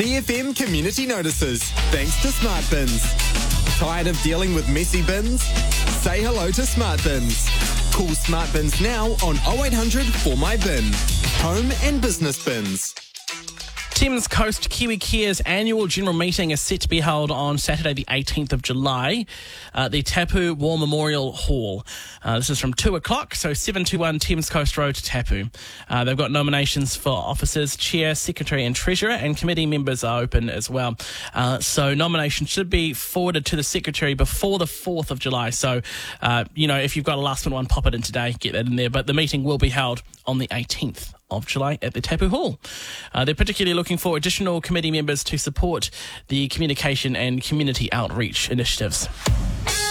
BFM community notices, thanks to Smart Bins. Tired of dealing with messy bins? Say hello to Smart Bins. Call Smart Bins now on 0800 For My Bin. Home and business bins. Thames Coast Kiwi Care's annual general meeting is set to be held on Saturday the 18th of July at the Tapu War Memorial Hall. This is from 2 o'clock, so 721 Thames Coast Road, Tapu. They've got nominations for officers, chair, secretary and treasurer, and committee members are open as well. So nominations should be forwarded to the secretary before the 4th of July. So, if you've got a last minute one, pop it in today, get that in there. But the meeting will be held on the 18th of July at the Tapu Hall. They're particularly looking for additional committee members to support the communication and community outreach initiatives.